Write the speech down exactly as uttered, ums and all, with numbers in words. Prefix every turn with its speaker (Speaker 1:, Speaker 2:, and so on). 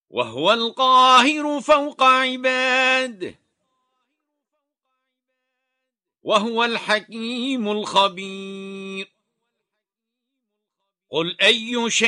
Speaker 1: وهو القاهر فوق عباده وهو الحكيم الخبير. قل أي شيء